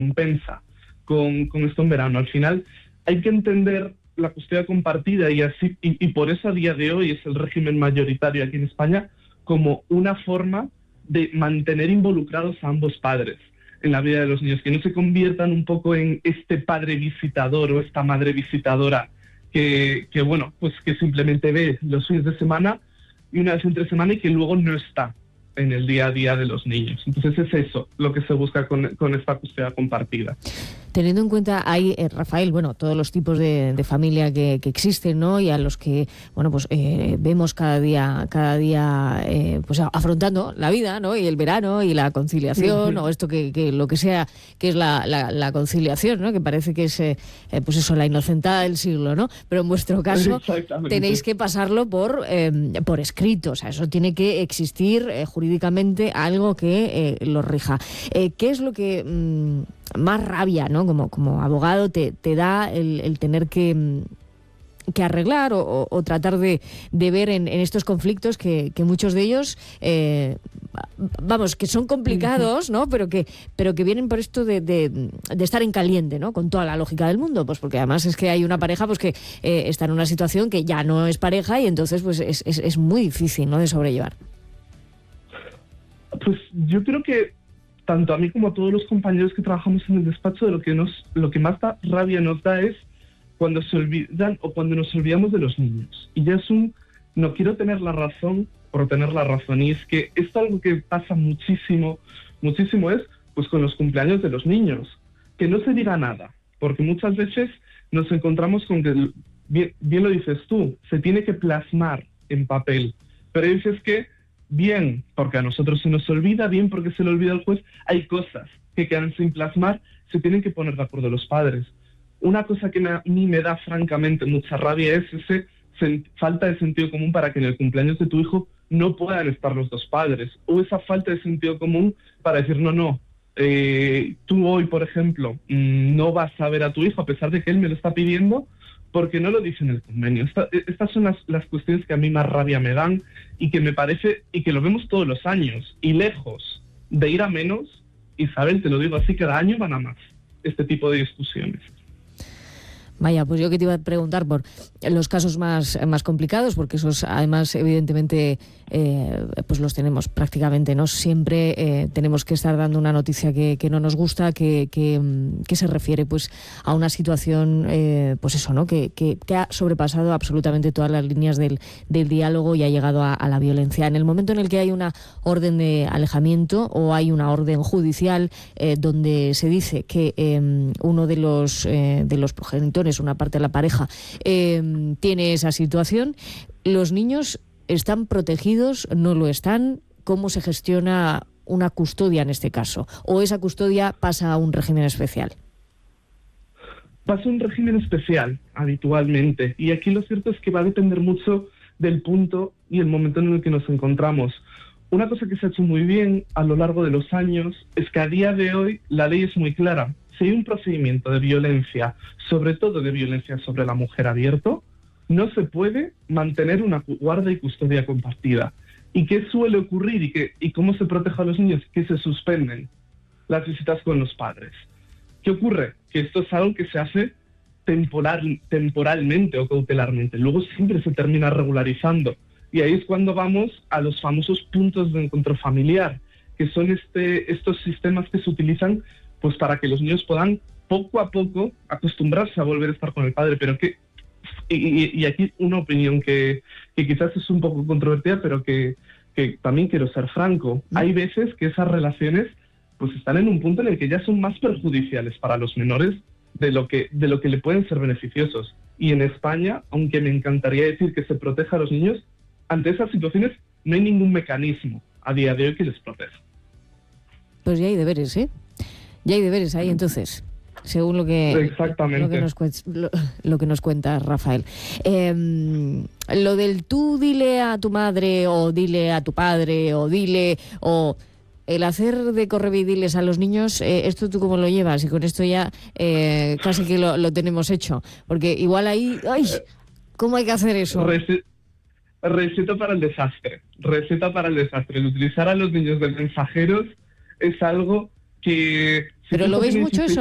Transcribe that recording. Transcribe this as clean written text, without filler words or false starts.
recompensa con esto en verano. Al final hay que entender la custodia compartida y por eso a día de hoy es el régimen mayoritario aquí en España, como una forma de mantener involucrados a ambos padres en la vida de los niños, que no se conviertan un poco en este padre visitador o esta madre visitadora que bueno, pues que simplemente ve los fines de semana y una vez entre semana y que luego no está en el día a día de los niños. Entonces es eso lo que se busca con esta custodia compartida. Teniendo en cuenta ahí, Rafael, bueno, todos los tipos de familia que existen, ¿no? Y a los que, bueno, pues vemos cada día pues afrontando la vida, ¿no? Y el verano y la conciliación, o esto que lo que sea, que es la conciliación, ¿no? Que parece que es, pues eso, la inocentada del siglo, ¿no? Pero en vuestro caso tenéis que pasarlo por escrito, o sea, eso tiene que existir jurídicamente algo que lo rija. ¿Qué es lo que más rabia, ¿no? Como abogado te da el tener que arreglar o tratar de ver en estos conflictos que muchos de ellos vamos, que son complicados, ¿no? Pero que vienen por esto de estar en caliente, ¿no? Con toda la lógica del mundo, pues porque además es que hay una pareja pues que está en una situación que ya no es pareja y entonces pues es muy difícil, ¿no? De sobrellevar. Pues yo creo que tanto a mí como a todos los compañeros que trabajamos en el despacho, lo que más rabia nos da es cuando se olvidan o cuando nos olvidamos de los niños. Y ya es no quiero tener la razón por tener la razón. Y es que esto es algo que pasa muchísimo es pues con los cumpleaños de los niños. Que no se diga nada, porque muchas veces nos encontramos con que, bien lo dices tú, se tiene que plasmar en papel. Pero hay veces que bien porque a nosotros se nos olvida, bien porque se le olvida al juez, hay cosas que quedan sin plasmar, se tienen que poner de acuerdo los padres. Una cosa que a mí me da francamente mucha rabia es esa falta de sentido común para que en el cumpleaños de tu hijo no puedan estar los dos padres, o esa falta de sentido común para decir no, tú hoy, por ejemplo, no vas a ver a tu hijo a pesar de que él me lo está pidiendo, porque no lo dice en el convenio. Estas son las cuestiones que a mí más rabia me dan y que me parece, y que lo vemos todos los años, y lejos de ir a menos, Isabel, te lo digo así, cada año van a más este tipo de discusiones. Vaya, pues yo que te iba a preguntar por los casos más complicados, porque esos además evidentemente pues los tenemos prácticamente, ¿no? Siempre tenemos que estar dando una noticia que no nos gusta, que se refiere pues a una situación pues eso, ¿no? Que ha sobrepasado absolutamente todas las líneas del diálogo y ha llegado a la violencia. En el momento en el que hay una orden de alejamiento o hay una orden judicial donde se dice que uno de los progenitores, una parte de la pareja, tiene esa situación, los niños ¿están protegidos? ¿No lo están? ¿Cómo se gestiona una custodia en este caso? ¿O esa custodia pasa a un régimen especial? Pasa a un régimen especial, habitualmente. Y aquí lo cierto es que va a depender mucho del punto y el momento en el que nos encontramos. Una cosa que se ha hecho muy bien a lo largo de los años es que a día de hoy la ley es muy clara. Si hay un procedimiento de violencia, sobre todo de violencia sobre la mujer abierto, no se puede mantener una guarda y custodia compartida. ¿Y qué suele ocurrir y cómo se protege a los niños? Que se suspenden las visitas con los padres. ¿Qué ocurre? Que esto es algo que se hace temporalmente o cautelarmente. Luego siempre se termina regularizando. Y ahí es cuando vamos a los famosos puntos de encuentro familiar, que son estos sistemas que se utilizan pues para que los niños puedan poco a poco acostumbrarse a volver a estar con el padre, pero y aquí una opinión que quizás es un poco controvertida, pero que también quiero ser franco. Hay veces que esas relaciones pues están en un punto en el que ya son más perjudiciales para los menores de lo que le pueden ser beneficiosos. Y en España, aunque me encantaría decir que se proteja a los niños, ante esas situaciones no hay ningún mecanismo a día de hoy que les proteja. Pues ya hay deberes, ¿eh? Ya hay deberes ahí entonces, según lo que nos cuenta Rafael. Lo del tú dile a tu madre o dile a tu padre o el hacer de correvidiles a los niños, ¿esto tú cómo lo llevas? Y con esto ya casi que lo tenemos hecho, porque igual ahí, ¡ay! ¿Cómo hay que hacer eso? Receta para el desastre. El utilizar a los niños de mensajeros es algo que ¿Pero lo veis mucho eso?